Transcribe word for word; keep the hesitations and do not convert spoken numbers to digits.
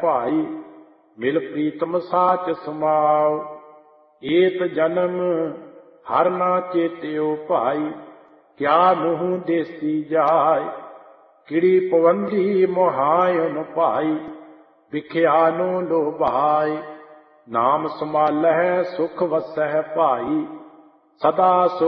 ਭਾਈ, ਮਿਲ ਪ੍ਰੀਤਮ ਸਾਚ ਸਮਾਉ। ਏਤ ਜਨਮ ਹਰ ਨਾ ਚੇਤਿਓ ਭਾਈ, ਕਿਆ ਮੂੰਹ ਦੇਸੀ ਜਾਇ। ਕਿੜੀ ਪਵੰਦੀ ਮੁਹਾਇਨ ਭਾਈ, ਵਿਖਿਆ ਨੂੰ ਲੋਭਾਇ। ਨਾਮ ਸਮਾਲਹਿ ਸੁਖ ਵਸਹਿ ਭਾਈ, ਸਦਾ ਸੁਖ